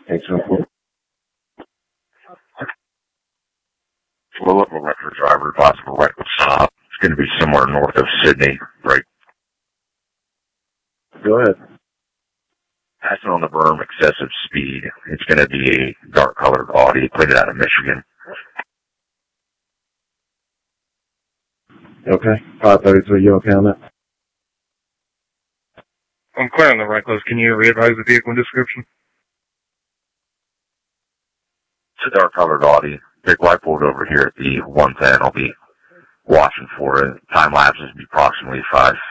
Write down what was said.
874. Slow up electric driver, possible reckless stop. It's going to be somewhere north of Sydney, right? Go ahead. Passing on the berm, excessive speed. It's going to be a dark colored Audi, put it out of Michigan. Okay. 533, you okay on that? I'm clear on the reckless. Can you re-advise the vehicle description? It's a dark colored Audi. Big whiteboard over here at the 110. I'll be watching for it. Time lapse is approximately 5